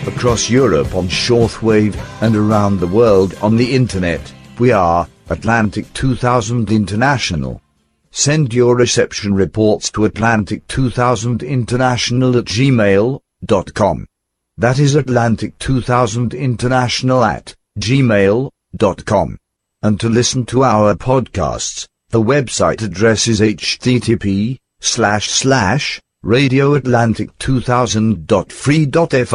across Europe on shortwave, and around the world on the internet. We are Atlantic 2000 International. Send your reception reports to atlantic2000international@gmail.com. That is atlantic2000international@gmail.com. And to listen to our podcasts, the website address is http://radioatlantic2000.free.fr.